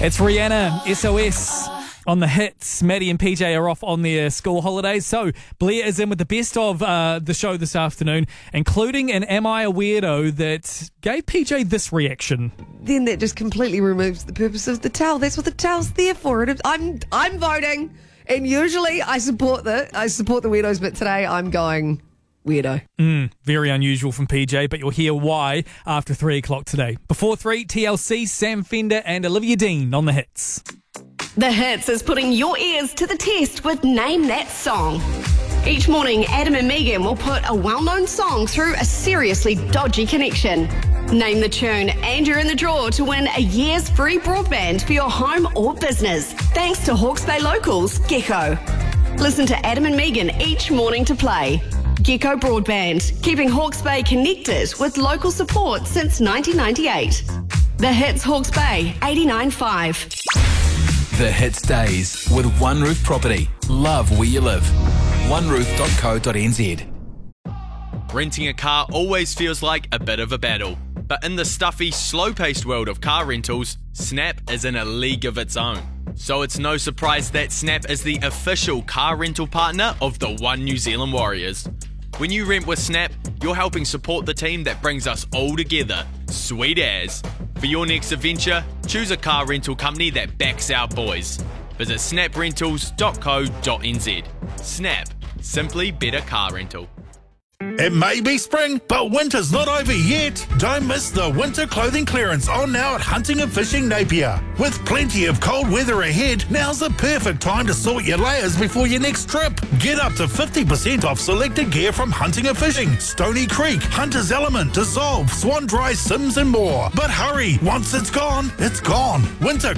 It's Rihanna, SOS. On the hits, Maddie and PJ are off on their school holidays. So Blair is in with the best of the show this afternoon, including an Am I a Weirdo that gave PJ this reaction. Then that just completely removes the purpose of the towel. That's what the towel's there for. And I'm voting, and usually I support the weirdos, but today I'm going weirdo. Very unusual from PJ, but you'll hear why after 3 o'clock today. Before 3, TLC, Sam Fender and Olivia Dean on the hits. The Hits is putting your ears to the test with Name That Song. Each morning, Adam and Megan will put a well-known song through a seriously dodgy connection. Name the tune, and you're in the draw to win a year's free broadband for your home or business, thanks to Hawke's Bay Locals, Gecko. Listen to Adam and Megan each morning to play. Gecko Broadband, keeping Hawke's Bay connected with local support since 1998. The Hits Hawke's Bay 89.5. The Hits Days with One Roof Property. Love where you live. oneroof.co.nz. Renting a car always feels like a bit of a battle. But in the stuffy, slow-paced world of car rentals, Snap is in a league of its own. So it's no surprise that Snap is the official car rental partner of the One New Zealand Warriors. When you rent with Snap, you're helping support the team that brings us all together. Sweet as. For your next adventure, choose a car rental company that backs our boys. Visit snaprentals.co.nz. Snap. Simply better car rental. It may be spring, but winter's not over yet. Don't miss the winter clothing clearance on now at Hunting and Fishing Napier. With plenty of cold weather ahead, now's the perfect time to sort your layers before your next trip. Get up to 50% off selected gear from Hunting and Fishing, Stony Creek, Hunter's Element, Dissolve, Swan Dry, Sims and more. But hurry, once it's gone, it's gone. Winter